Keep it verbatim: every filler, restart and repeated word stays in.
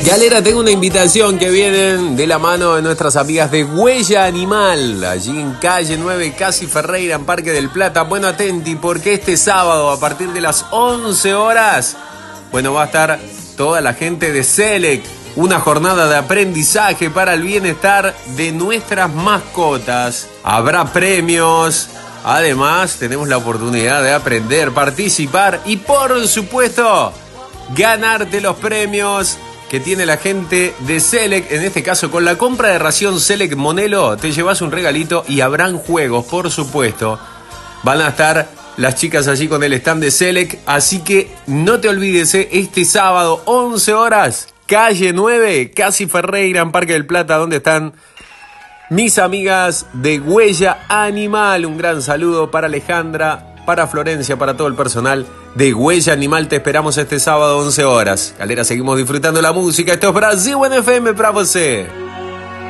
Galera, tengo una invitación que vienen de la mano de nuestras amigas de Huella Animal, allí en calle nueve, Casi Ferreira, en Parque del Plata. Bueno, atenti, porque este sábado, a partir de las once horas, bueno, va a estar toda la gente de Select, una jornada de aprendizaje para el bienestar de nuestras mascotas. Habrá premios, además tenemos la oportunidad de aprender, participar y, por supuesto, ganarte los premios que tiene la gente de Select. En este caso, con la compra de ración Select Monelo, te llevas un regalito y habrán juegos, por supuesto. Van a estar las chicas allí con el stand de Select, así que no te olvides, ¿eh? Este sábado, once horas, calle nueve, Casi Ferreira, en Parque del Plata, donde están mis amigas de Huella Animal. Un gran saludo para Alejandra, para Florencia, para todo el personal de Huella Animal. Te esperamos este sábado, once horas. Galera, seguimos disfrutando la música. Esto es Brasil en F M para você.